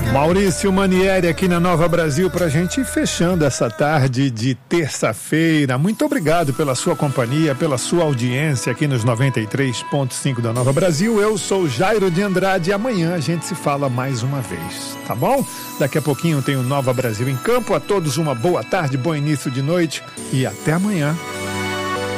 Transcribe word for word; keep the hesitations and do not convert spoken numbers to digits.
Maurício Manieri aqui na Nova Brasil pra gente ir fechando essa tarde de terça-feira. Muito obrigado pela sua companhia, pela sua audiência aqui nos noventa e três ponto cinco da Nova Brasil. Eu sou Jairo de Andrade e amanhã a gente se fala mais uma vez, tá bom? Daqui a pouquinho tem o Nova Brasil em Campo. A todos uma boa tarde, bom início de noite e até amanhã.